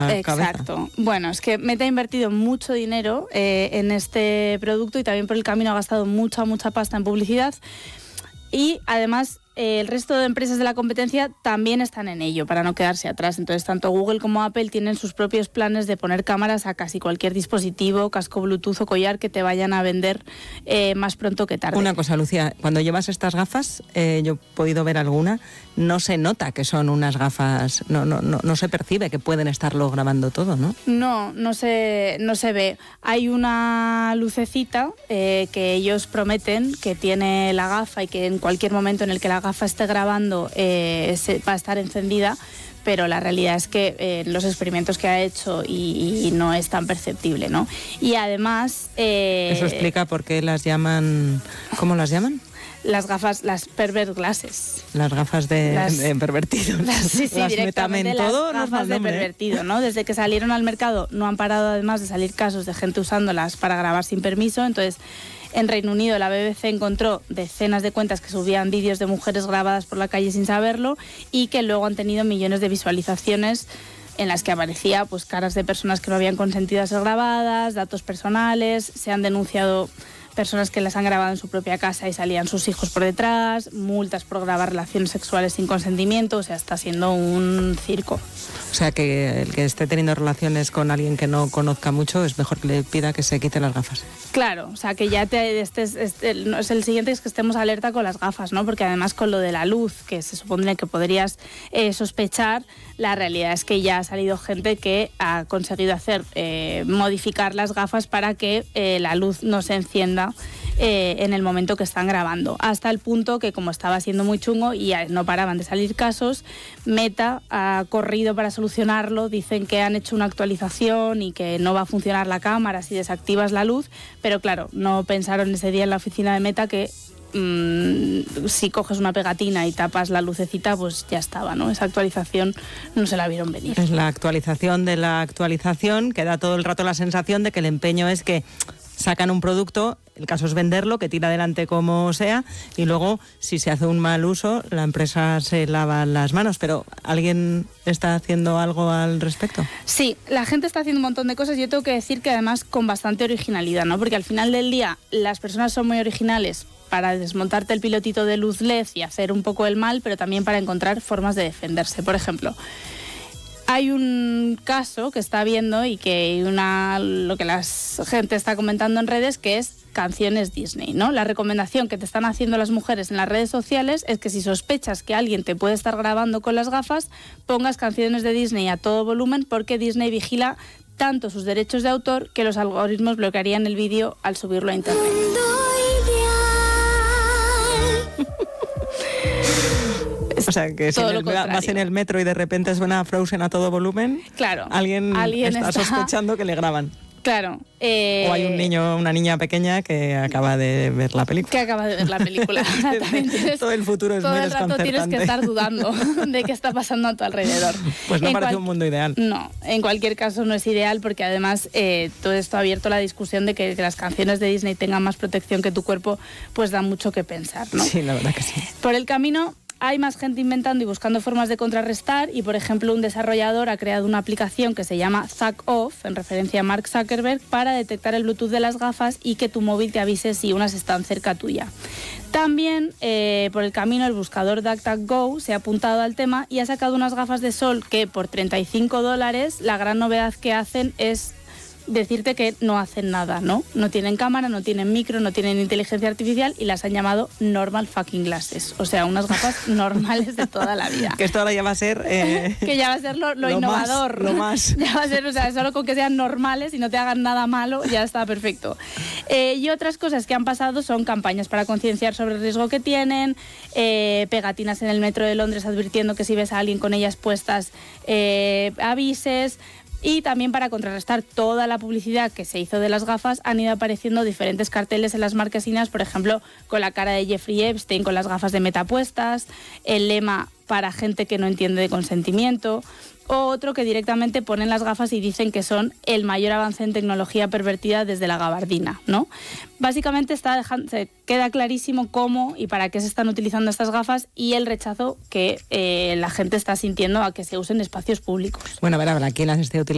Exacto. Bueno, es que Meta ha invertido mucho dinero en este producto y también por el camino ha gastado mucha pasta en publicidad. Y además el resto de empresas de la competencia también están en ello para no quedarse atrás. Entonces tanto Google como Apple tienen sus propios planes de poner cámaras a casi cualquier dispositivo, casco Bluetooth o collar que te vayan a vender más pronto que tarde. Una cosa, Lucía, cuando llevas estas gafas, yo he podido ver alguna, no se nota que son unas gafas, no se percibe que pueden estarlo grabando todo, ¿no? No se ve. Hay una lucecita que ellos prometen que tiene la gafa y que en cualquier momento en el que la gafa esté grabando va a estar encendida, pero la realidad es que los experimentos que ha hecho y no es tan perceptible, ¿no? Y además... Eso explica por qué las llaman... ¿Cómo las llaman? Las gafas, las pervert glasses. Las gafas de pervertido. Sí, las directamente todo, las gafas de pervertido, ¿no? Desde que salieron al mercado no han parado además de salir casos de gente usándolas para grabar sin permiso. Entonces, en Reino Unido la BBC encontró decenas de cuentas que subían vídeos de mujeres grabadas por la calle sin saberlo y que luego han tenido millones de visualizaciones en las que aparecía pues caras de personas que no habían consentido a ser grabadas, datos personales, se han denunciado personas que las han grabado en su propia casa y salían sus hijos por detrás, multas por grabar relaciones sexuales sin consentimiento, o sea, está siendo un circo. O sea, que el que esté teniendo relaciones con alguien que no conozca mucho es mejor que le pida que se quite las gafas. Claro, o sea, que ya es el siguiente es que estemos alerta con las gafas, ¿no? Porque además con lo de la luz, que se supondría que podrías sospechar, la realidad es que ya ha salido gente que ha conseguido modificar las gafas para que la luz no se encienda en el momento que están grabando, hasta el punto que como estaba siendo muy chungo y no paraban de salir casos, Meta ha corrido para solucionarlo. Dicen que han hecho una actualización y que no va a funcionar la cámara si desactivas la luz, pero claro, no pensaron ese día en la oficina de Meta que si coges una pegatina y tapas la lucecita, pues ya estaba, ¿no? Esa actualización no se la vieron venir. Es la actualización de la actualización, que da todo el rato la sensación de que el empeño es que sacan un producto, el caso es venderlo, que tira adelante como sea, y luego, si se hace un mal uso, la empresa se lava las manos. Pero ¿alguien está haciendo algo al respecto? Sí, la gente está haciendo un montón de cosas. Yo tengo que decir que además con bastante originalidad, ¿no? Porque al final del día las personas son muy originales para desmontarte el pilotito de luz LED y hacer un poco el mal, pero también para encontrar formas de defenderse. Por ejemplo, hay un caso que está viendo y que lo que la gente está comentando en redes, que es canciones Disney, ¿no? La recomendación que te están haciendo las mujeres en las redes sociales es que si sospechas que alguien te puede estar grabando con las gafas, pongas canciones de Disney a todo volumen, porque Disney vigila tanto sus derechos de autor que los algoritmos bloquearían el vídeo al subirlo a internet. O sea, que si vas en el metro y de repente suena Frozen a todo volumen, claro, alguien está sospechando que le graban. Claro. O hay un niño, una niña pequeña que acaba de ver la película. Todo el futuro es muy desconcertante. Todo el rato tienes que estar dudando de qué está pasando a tu alrededor. Pues no parece un mundo ideal. No, en cualquier caso no es ideal, porque además todo esto ha abierto la discusión de que las canciones de Disney tengan más protección que tu cuerpo, pues da mucho que pensar, ¿no? Sí, la verdad que sí. Por el camino hay más gente inventando y buscando formas de contrarrestar, y por ejemplo un desarrollador ha creado una aplicación que se llama Zuck Off, en referencia a Mark Zuckerberg, para detectar el Bluetooth de las gafas y que tu móvil te avise si unas están cerca tuya. También por el camino el buscador DuckDuckGo se ha apuntado al tema y ha sacado unas gafas de sol que por $35 la gran novedad que hacen es decirte que no hacen nada, ¿no? No tienen cámara, no tienen micro, no tienen inteligencia artificial, y las han llamado normal fucking glasses. O sea, unas gafas normales de toda la vida. Que esto ahora ya va a ser... que ya va a ser lo innovador. Lo más. Ya va a ser, o sea, solo con que sean normales y no te hagan nada malo, ya está perfecto. Y otras cosas que han pasado son campañas para concienciar sobre el riesgo que tienen, pegatinas en el metro de Londres advirtiendo que si ves a alguien con ellas puestas, avises. Y también para contrarrestar toda la publicidad que se hizo de las gafas, han ido apareciendo diferentes carteles en las marquesinas, por ejemplo, con la cara de Jeffrey Epstein con las gafas de Meta puestas, el lema para gente que no entiende de consentimiento, o otro que directamente ponen las gafas y dicen que son el mayor avance en tecnología pervertida desde la gabardina, ¿no? Básicamente se queda clarísimo cómo y para qué se están utilizando estas gafas y el rechazo que la gente está sintiendo a que se usen espacios públicos. Bueno, a ver, habrá quien las esté utilizando